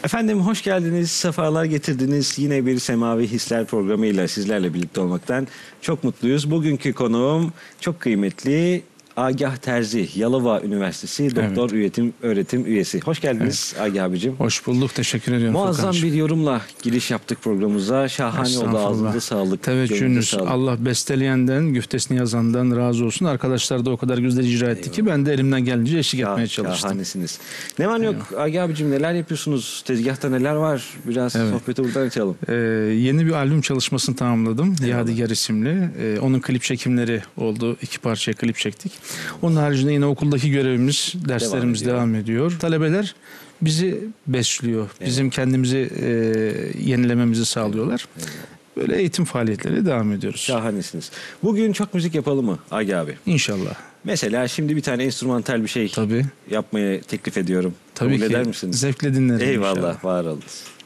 Efendim hoş geldiniz, sefalar getirdiniz. Yine bir Semavi Hisler programıyla sizlerle birlikte olmaktan çok mutluyuz. Bugünkü konuğum çok kıymetli Agah Terzi, Yalova Üniversitesi Doktor Öğretim Üyesi. Hoş geldiniz Agah abicim. Hoş bulduk, teşekkür ediyorum. Muazzam Furkan'cığım. bir yorumla giriş yaptık programımıza. Şahane oldu, ağzınıza sağlık. Teveccühünüz, sağlık. Allah besteleyenden, güftesini yazandan razı olsun. Arkadaşlar da o kadar güzel icra etti ki ben de elimden gelince eşlik etmeye çalıştım. Şahanesiniz. Ne var ne yok Agah abicim, neler yapıyorsunuz? Tezgahta neler var? Biraz sohbeti buradan açalım. Yeni bir albüm çalışmasını tamamladım. Yadigar isimli. Onun klip çekimleri oldu. 2 parçaya klip çektik. Onun haricinde yine okuldaki görevimiz, derslerimiz devam ediyor. Talebeler bizi besliyor. Bizim kendimizi yenilememizi sağlıyorlar. Böyle eğitim faaliyetleri devam ediyoruz. Şahanesiniz. Bugün çok müzik yapalım mı Agah abi? İnşallah. Mesela şimdi bir tane enstrümantal bir şey Tabii. yapmaya teklif ediyorum. Tabii Kabul ki. eder misiniz? Zevkle dinlerim Eyvallah, inşallah. var olunuz.